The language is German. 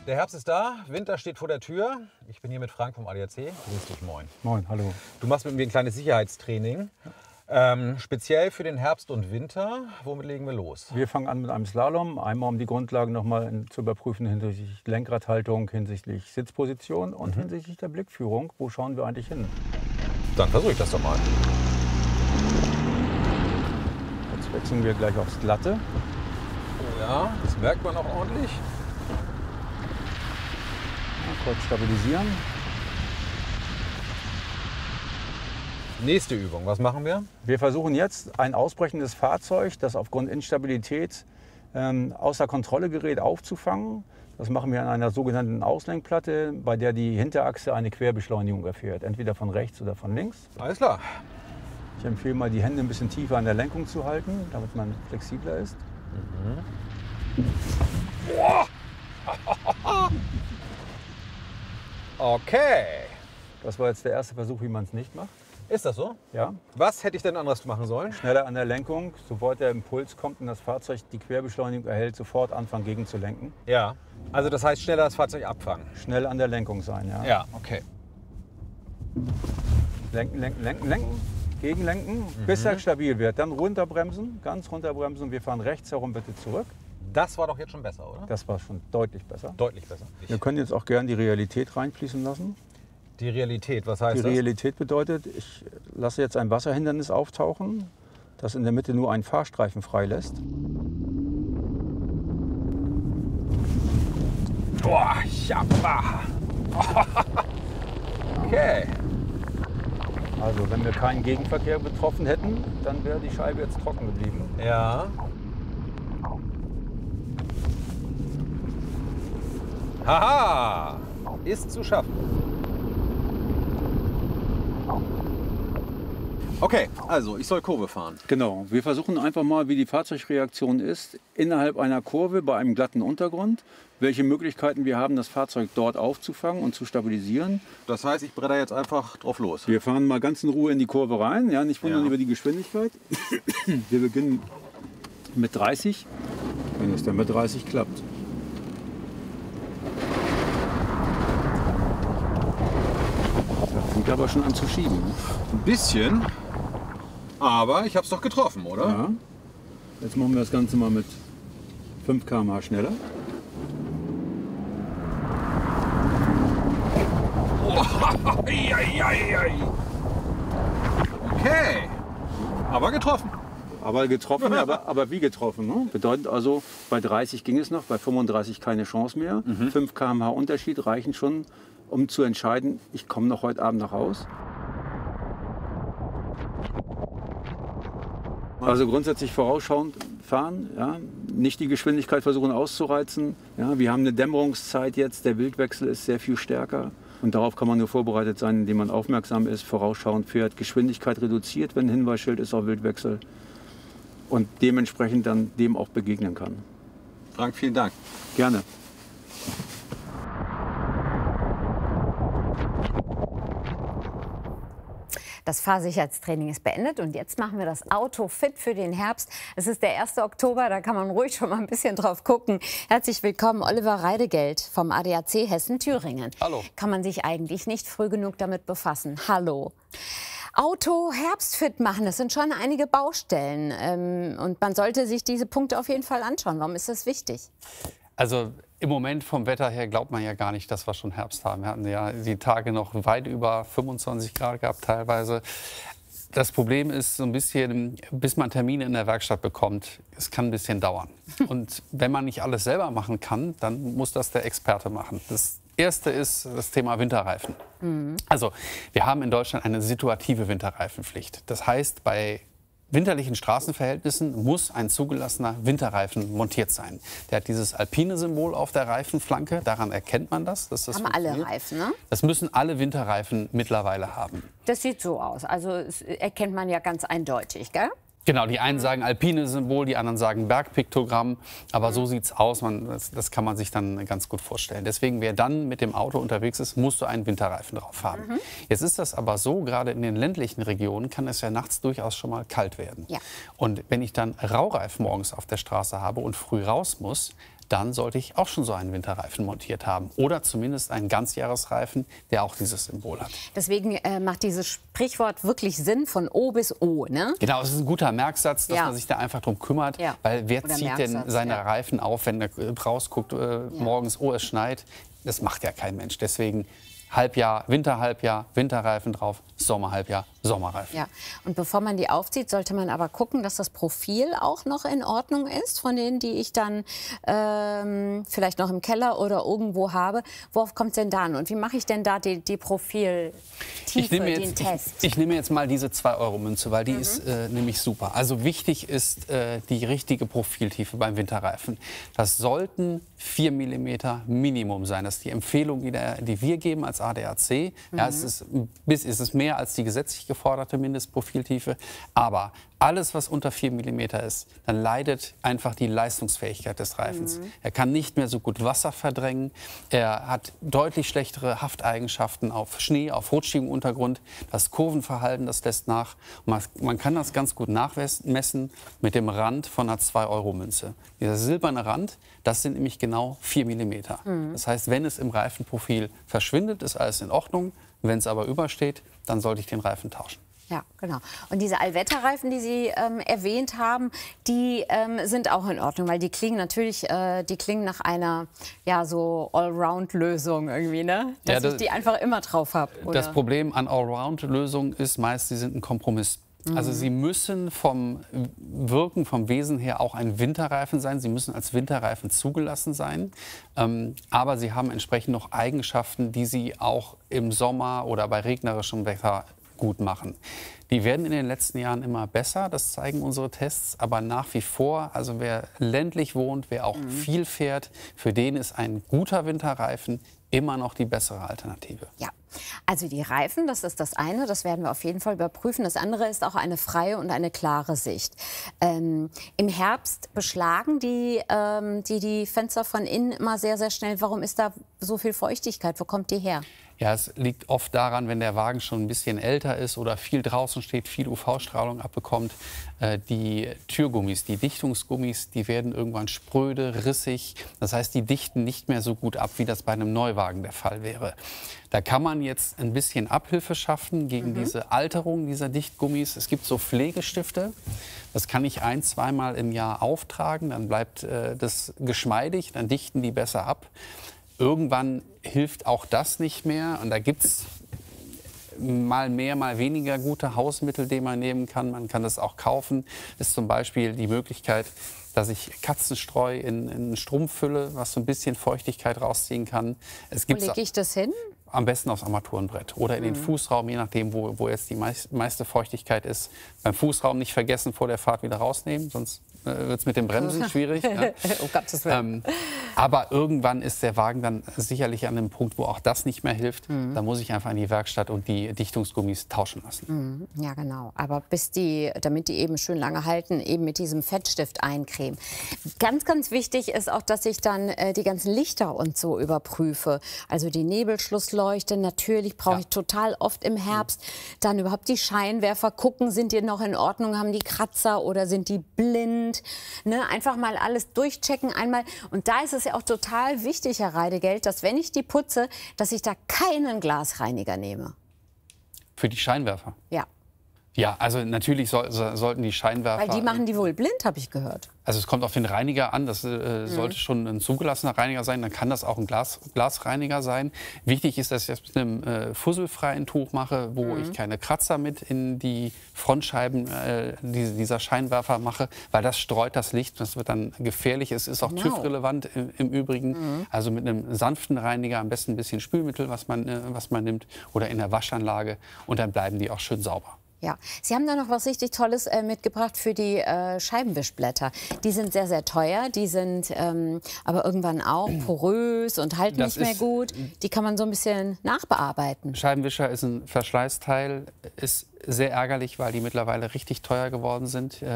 Der Herbst ist da, Winter steht vor der Tür. Ich bin hier mit Frank vom ADAC. Grüß dich, moin. Moin, hallo. Du machst mit mir ein kleines Sicherheitstraining. Speziell für den Herbst und Winter. Womit legen wir los? Wir fangen an mit einem Slalom. Einmal um die Grundlagen nochmal zu überprüfen hinsichtlich Lenkradhaltung, hinsichtlich Sitzposition und hinsichtlich der Blickführung. Wo schauen wir eigentlich hin? Dann versuche ich das doch mal. Jetzt wechseln wir gleich aufs Glatte. Oh ja, das merkt man auch ordentlich. Kurz stabilisieren. Nächste Übung, was machen wir? Wir versuchen jetzt ein ausbrechendes Fahrzeug, das aufgrund Instabilität außer Kontrolle gerät, aufzufangen. Das machen wir an einer sogenannten Auslenkplatte, bei der die Hinterachse eine Querbeschleunigung erfährt, entweder von rechts oder von links. Alles klar. Ich empfehle mal, die Hände ein bisschen tiefer an der Lenkung zu halten, damit man flexibler ist. Okay. Das war jetzt der erste Versuch, wie man es nicht macht. Ist das so? Ja. Was hätte ich denn anders machen sollen? Schneller an der Lenkung, sobald der Impuls kommt und das Fahrzeug die Querbeschleunigung erhält, sofort anfangen gegenzulenken. Ja. Also das heißt, schneller das Fahrzeug abfangen. Schnell an der Lenkung sein, ja. Ja, okay. Lenken, lenken, lenken, lenken, gegenlenken, bis er stabil wird. Dann runterbremsen, ganz runterbremsen. Wir fahren rechts herum bitte zurück. Das war doch jetzt schon besser, oder? Das war schon deutlich besser. Deutlich besser. Wir können jetzt auch gern die Realität reinfließen lassen. Die Realität, was heißt Die das? Realität bedeutet, ich lasse jetzt ein Wasserhindernis auftauchen, das in der Mitte nur einen Fahrstreifen freilässt. Boah, Schappa. Okay. Also wenn wir keinen Gegenverkehr betroffen hätten, dann wäre die Scheibe jetzt trocken geblieben. Ja. Haha! Ist zu schaffen. Okay, also ich soll Kurve fahren. Genau, wir versuchen einfach mal, wie die Fahrzeugreaktion ist, innerhalb einer Kurve bei einem glatten Untergrund, welche Möglichkeiten wir haben, das Fahrzeug dort aufzufangen und zu stabilisieren. Das heißt, ich bretter jetzt einfach drauf los. Wir fahren mal ganz in Ruhe in die Kurve rein, ja, nicht wundern Ja. über die Geschwindigkeit. Wir beginnen mit 30, wenn es dann mit 30 klappt. Das fängt aber schon an zu schieben. Ein bisschen, aber ich habe es doch getroffen, oder? Ja. Jetzt machen wir das Ganze mal mit 5 km/h schneller. Okay, aber getroffen. Aber getroffen, aber wie getroffen. Ne? Bedeutet also, bei 30 ging es noch, bei 35 keine Chance mehr. 5 km/h Unterschied reichen schon, um zu entscheiden, ich komme noch heute Abend nach Haus. Also grundsätzlich vorausschauend fahren, ja? Nicht die Geschwindigkeit versuchen auszureizen. Ja? Wir haben eine Dämmerungszeit jetzt, der Wildwechsel ist sehr viel stärker. Und darauf kann man nur vorbereitet sein, indem man aufmerksam ist, vorausschauend fährt, Geschwindigkeit reduziert, wenn ein Hinweisschild ist auf Wildwechsel. Und dementsprechend dann dem auch begegnen kann. Frank, vielen Dank. Gerne. Das Fahrsicherheitstraining ist beendet und jetzt machen wir das Auto fit für den Herbst. Es ist der 1. Oktober, da kann man ruhig schon mal ein bisschen drauf gucken. Herzlich willkommen, Oliver Reidegeld vom ADAC Hessen-Thüringen. Hallo. Kann man sich eigentlich nicht früh genug damit befassen. Hallo. Auto herbstfit machen, das sind schon einige Baustellen. Und man sollte sich diese Punkte auf jeden Fall anschauen. Warum ist das wichtig? Also im Moment vom Wetter her glaubt man ja gar nicht, dass wir schon Herbst haben. Wir hatten ja die Tage noch weit über 25 Grad gehabt teilweise. Das Problem ist so ein bisschen, bis man Termine in der Werkstatt bekommt, es kann ein bisschen dauern. Und wenn man nicht alles selber machen kann, dann muss das der Experte machen. Das Erste ist das Thema Winterreifen. Also wir haben in Deutschland eine situative Winterreifenpflicht. Das heißt, bei winterlichen Straßenverhältnissen muss ein zugelassener Winterreifen montiert sein. Der hat dieses alpine Symbol auf der Reifenflanke. Daran erkennt man das. Dass das Haben alle Reifen, ne? Das müssen alle Winterreifen mittlerweile haben. Das sieht so aus. Also das erkennt man ja ganz eindeutig, gell? Genau, die einen sagen alpine Symbol, die anderen sagen Bergpiktogramm. Aber so sieht's aus. Das kann man sich dann ganz gut vorstellen. Deswegen, wer dann mit dem Auto unterwegs ist, musst du einen Winterreifen drauf haben. Jetzt ist das aber so, gerade in den ländlichen Regionen kann es ja nachts durchaus schon mal kalt werden. Ja. Und wenn ich dann Raureif morgens auf der Straße habe und früh raus muss, dann sollte ich auch schon so einen Winterreifen montiert haben. Oder zumindest einen Ganzjahresreifen, der auch dieses Symbol hat. Deswegen macht dieses Sprichwort wirklich Sinn, von O bis O, ne? Genau, es ist ein guter Merksatz, dass man sich da einfach drum kümmert. Ja. Weil wer Oder zieht Merksatz, denn seine ja. Reifen auf, wenn er rausguckt, morgens, oh, es schneit? Das macht ja kein Mensch. Deswegen Halbjahr, Winterreifen drauf, Sommerhalbjahr, Sommerreifen. Ja, und bevor man die aufzieht, sollte man aber gucken, dass das Profil auch noch in Ordnung ist, von denen, die ich dann vielleicht noch im Keller oder irgendwo habe. Worauf kommt es denn da an? Und wie mache ich denn da die Profiltiefe, den Test? Ich nehme jetzt mal diese 2-Euro-Münze, weil die ist nämlich super. Also wichtig ist die richtige Profiltiefe beim Winterreifen. Das sollten 4 mm Minimum sein. Das ist die Empfehlung, die wir geben als ADAC. Ja, es ist mehr als die gesetzlich geforderte Mindestprofiltiefe. Aber alles, was unter 4 mm ist, dann leidet einfach die Leistungsfähigkeit des Reifens. Er kann nicht mehr so gut Wasser verdrängen. Er hat deutlich schlechtere Hafteigenschaften auf Schnee, auf rutschigem Untergrund. Das Kurvenverhalten, das lässt nach. Und man kann das ganz gut nachmessen mit dem Rand von einer 2-Euro-Münze. Dieser silberne Rand, das sind nämlich genau 4 mm. Das heißt, wenn es im Reifenprofil verschwindet, ist alles in Ordnung. Wenn es aber übersteht, dann sollte ich den Reifen tauschen. Ja, genau. Und diese Allwetterreifen, die Sie erwähnt haben, die sind auch in Ordnung, weil die klingen natürlich, die klingen nach einer so Allround-Lösung irgendwie, ne? Dass ich die einfach immer drauf habe. Das Problem an Allround-Lösungen ist meist, sie sind ein Kompromiss. Also sie müssen vom Wirken, vom Wesen her auch ein Winterreifen sein. Sie müssen als Winterreifen zugelassen sein. Aber sie haben entsprechend noch Eigenschaften, die sie auch im Sommer oder bei regnerischem Wetter gut machen. Die werden in den letzten Jahren immer besser, das zeigen unsere Tests, aber nach wie vor, also wer ländlich wohnt, wer auch viel fährt, für den ist ein guter Winterreifen immer noch die bessere Alternative. Ja, also die Reifen, das ist das eine, das werden wir auf jeden Fall überprüfen. Das andere ist auch eine freie und eine klare Sicht. Im Herbst beschlagen die Fenster von innen immer sehr, sehr schnell. Warum ist da so viel Feuchtigkeit? Wo kommt die her? Ja, es liegt oft daran, wenn der Wagen schon ein bisschen älter ist oder viel draußen steht, viel UV-Strahlung abbekommt. Die Türgummis, die Dichtungsgummis, die werden irgendwann spröde, rissig. Das heißt, die dichten nicht mehr so gut ab, wie das bei einem Neuwagen der Fall wäre. Da kann man jetzt ein bisschen Abhilfe schaffen gegen diese Alterung dieser Dichtgummis. Es gibt so Pflegestifte. Das kann ich 1-2 Mal im Jahr auftragen. Dann bleibt das geschmeidig, dann dichten die besser ab. Irgendwann hilft auch das nicht mehr. Und da gibt es mal mehr, mal weniger gute Hausmittel, die man nehmen kann. Man kann das auch kaufen. Das ist zum Beispiel die Möglichkeit, dass ich Katzenstreu in Strumpf fülle, was so ein bisschen Feuchtigkeit rausziehen kann. Wo lege ich das hin? Am besten aufs Armaturenbrett oder in den Fußraum, je nachdem, wo jetzt die meiste Feuchtigkeit ist. Beim Fußraum nicht vergessen, vor der Fahrt wieder rausnehmen, sonst wird es mit dem Bremsen schwierig. Ja. Oh Gottes Willen. Aber irgendwann ist der Wagen dann sicherlich an einem Punkt, wo auch das nicht mehr hilft. Da muss ich einfach in die Werkstatt und die Dichtungsgummis tauschen lassen. Ja, genau. Aber damit die eben schön lange halten, eben mit diesem Fettstift eincremen. Ganz, ganz wichtig ist auch, dass ich dann die ganzen Lichter und so überprüfe. Also die Nebelschlussleuchte, natürlich brauche ich total oft im Herbst. Dann überhaupt die Scheinwerfer gucken, sind die noch in Ordnung, haben die Kratzer oder sind die blind? Ne? Einfach mal alles durchchecken einmal. Und da ist es ja auch total wichtig, Herr Reidegeld, dass wenn ich die putze, dass ich da keinen Glasreiniger nehme. Für die Scheinwerfer? Ja. Ja, also natürlich sollten die Scheinwerfer... Weil die machen die wohl blind, habe ich gehört. Also es kommt auf den Reiniger an, das sollte schon ein zugelassener Reiniger sein, dann kann das auch ein Glasreiniger sein. Wichtig ist, dass ich das mit einem fusselfreien Tuch mache, wo ich keine Kratzer mit in die Frontscheiben dieser Scheinwerfer mache, weil das streut das Licht, das wird dann gefährlich. Es ist auch TÜV-relevant im Übrigen. Also mit einem sanften Reiniger, am besten ein bisschen Spülmittel, was man nimmt, oder in der Waschanlage, und dann bleiben die auch schön sauber. Ja, Sie haben da noch was richtig Tolles mitgebracht für die Scheibenwischblätter. Die sind sehr, sehr teuer, die sind aber irgendwann auch porös und halten nicht mehr gut. Die kann man so ein bisschen nachbearbeiten. Scheibenwischer ist ein Verschleißteil, ist sehr ärgerlich, weil die mittlerweile richtig teuer geworden sind.